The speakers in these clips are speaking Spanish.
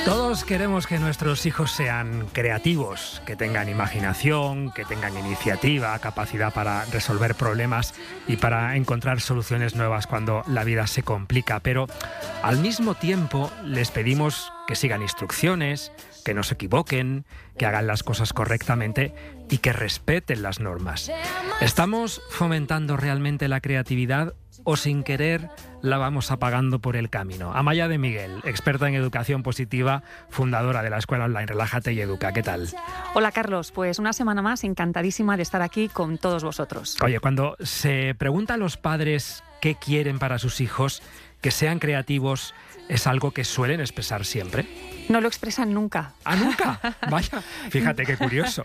Todos queremos que nuestros hijos sean creativos, que tengan imaginación, que tengan iniciativa, capacidad para resolver problemas y para encontrar soluciones nuevas cuando la vida se complica. Pero al mismo tiempo les pedimos que sigan instrucciones, que no se equivoquen, que hagan las cosas correctamente y que respeten las normas. ¿Estamos fomentando realmente la creatividad o sin querer la vamos apagando por el camino? Amaya de Miguel, experta en educación positiva, fundadora de la escuela online Relájate y Educa. ¿Qué tal? Hola Carlos, pues una semana más encantadísima de estar aquí con todos vosotros. Oye, cuando se pregunta a los padres qué quieren para sus hijos, que sean creativos, ¿es algo que suelen expresar siempre? No lo expresan nunca. ¿Ah, nunca? Vaya, fíjate qué curioso.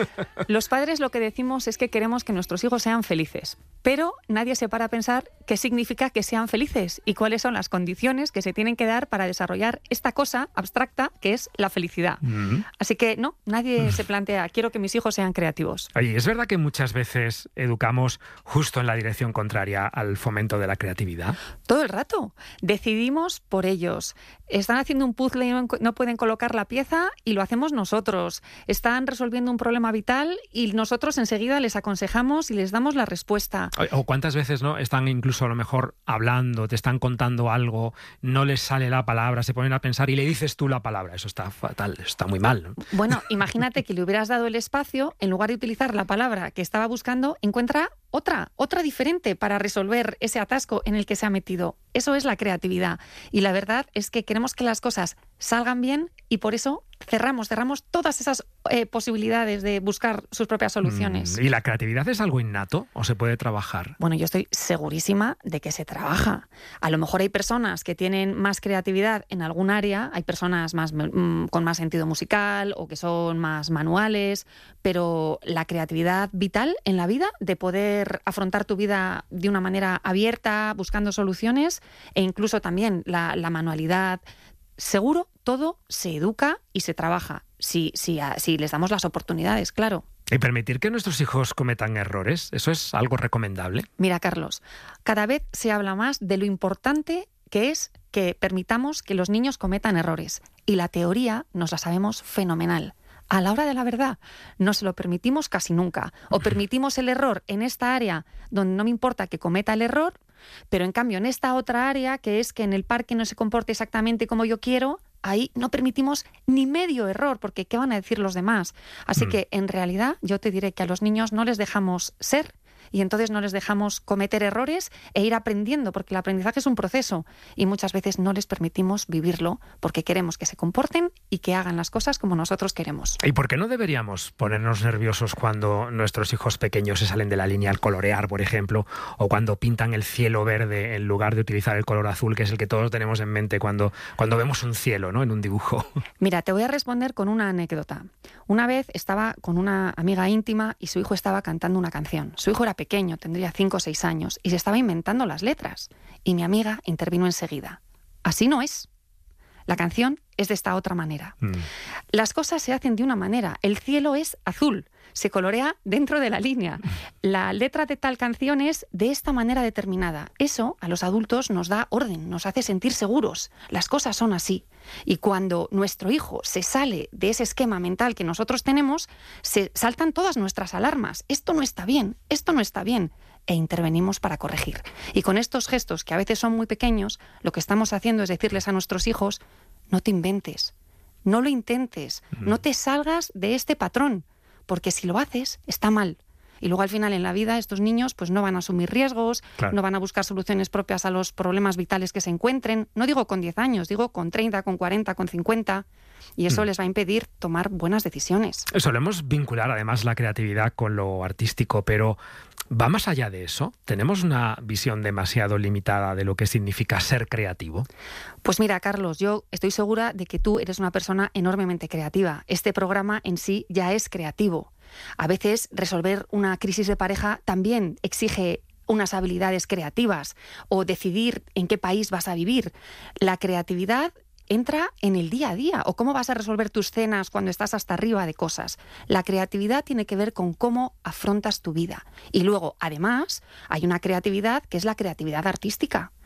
Los padres lo que decimos es que queremos que nuestros hijos sean felices, pero nadie se para a pensar qué significa que sean felices y cuáles son las condiciones que se tienen que dar para desarrollar esta cosa abstracta que es la felicidad. Así que no, nadie se plantea, quiero que mis hijos sean creativos. Oye, ¿es verdad que muchas veces educamos justo en la dirección contraria al fomento de la creatividad? Todo el rato. Decidimos por ellos. Están haciendo un puzzle y no pueden colocar la pieza y lo hacemos nosotros. Están resolviendo un problema vital y nosotros enseguida les aconsejamos y les damos la respuesta. O cuántas veces no están incluso a lo mejor hablando, te están contando algo, no les sale la palabra, se ponen a pensar y le dices tú la palabra. Eso está fatal, está muy mal, ¿no? Bueno, imagínate que le hubieras dado el espacio, en lugar de utilizar la palabra que estaba buscando, encuentra otra diferente para resolver ese atasco en el que se ha metido. Eso es la creatividad. Y la verdad es que queremos que las cosas salgan bien y por eso cerramos todas esas posibilidades de buscar sus propias soluciones. ¿Y la creatividad es algo innato o se puede trabajar? Bueno, yo estoy segurísima de que se trabaja. A lo mejor hay personas que tienen más creatividad en algún área, hay personas con más sentido musical o que son más manuales, pero la creatividad vital en la vida, de poder afrontar tu vida de una manera abierta, buscando soluciones, e incluso también la manualidad, seguro, todo se educa y se trabaja, si les damos las oportunidades, claro. ¿Y permitir que nuestros hijos cometan errores? ¿Eso es algo recomendable? Mira, Carlos, cada vez se habla más de lo importante que es que permitamos que los niños cometan errores. Y la teoría nos la sabemos fenomenal. A la hora de la verdad, no se lo permitimos casi nunca. O permitimos el error en esta área donde no me importa que cometa el error, pero en cambio en esta otra área, que es que en el parque no se comporte exactamente como yo quiero, ahí no permitimos ni medio error, porque ¿qué van a decir los demás? Así que en realidad yo te diré que a los niños no les dejamos ser, y entonces no les dejamos cometer errores e ir aprendiendo, porque el aprendizaje es un proceso y muchas veces no les permitimos vivirlo porque queremos que se comporten y que hagan las cosas como nosotros queremos. ¿Y por qué no deberíamos ponernos nerviosos cuando nuestros hijos pequeños se salen de la línea al colorear, por ejemplo, o cuando pintan el cielo verde en lugar de utilizar el color azul, que es el que todos tenemos en mente cuando vemos un cielo, ¿no?, en un dibujo? Mira, te voy a responder con una anécdota. Una vez estaba con una amiga íntima y su hijo estaba cantando una canción. Su hijo era pequeño, tendría 5 o 6 años, y se estaba inventando las letras. Y mi amiga intervino enseguida. Así no es. La canción es de esta otra manera. Las cosas se hacen de una manera. El cielo es azul, se colorea dentro de la línea. La letra de tal canción es de esta manera determinada. Eso a los adultos nos da orden, nos hace sentir seguros. Las cosas son así. Y cuando nuestro hijo se sale de ese esquema mental que nosotros tenemos, se saltan todas nuestras alarmas. Esto no está bien, esto no está bien. E intervenimos para corregir. Y con estos gestos, que a veces son muy pequeños, lo que estamos haciendo es decirles a nuestros hijos: no te inventes, no lo intentes, no te salgas de este patrón, porque si lo haces, está mal. Y luego al final en la vida estos niños pues no van a asumir riesgos, claro, no van a buscar soluciones propias a los problemas vitales que se encuentren. No digo con 10 años, digo con 30, con 40, con 50. Y eso les va a impedir tomar buenas decisiones. Solemos vincular además la creatividad con lo artístico, pero ¿va más allá de eso? ¿Tenemos una visión demasiado limitada de lo que significa ser creativo? Pues mira, Carlos, yo estoy segura de que tú eres una persona enormemente creativa. Este programa en sí ya es creativo. A veces resolver una crisis de pareja también exige unas habilidades creativas, o decidir en qué país vas a vivir. La creatividad entra en el día a día, o cómo vas a resolver tus cenas cuando estás hasta arriba de cosas. La creatividad tiene que ver con cómo afrontas tu vida. Y luego, además, hay una creatividad que es la creatividad artística.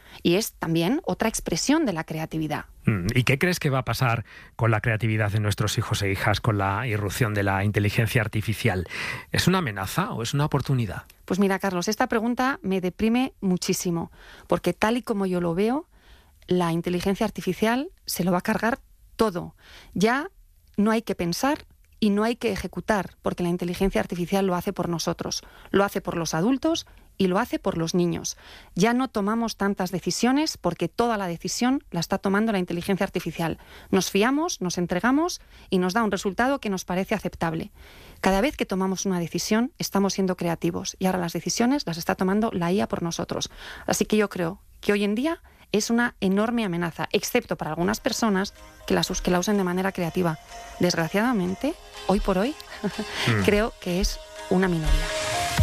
Y es también otra expresión de la creatividad. ¿Y qué crees que va a pasar con la creatividad de nuestros hijos e hijas con la irrupción de la inteligencia artificial? ¿Es una amenaza o es una oportunidad? Pues mira, Carlos, esta pregunta me deprime muchísimo, porque tal y como yo lo veo, la inteligencia artificial se lo va a cargar todo. Ya no hay que pensar y no hay que ejecutar, porque la inteligencia artificial lo hace por nosotros, lo hace por los adultos y lo hace por los niños. Ya no tomamos tantas decisiones porque toda la decisión la está tomando la inteligencia artificial. Nos fiamos, nos entregamos y nos da un resultado que nos parece aceptable. Cada vez que tomamos una decisión estamos siendo creativos y ahora las decisiones las está tomando la IA por nosotros. Así que yo creo que hoy en día es una enorme amenaza, excepto para algunas personas que la usen de manera creativa. Desgraciadamente, hoy por hoy, creo que es una minoría.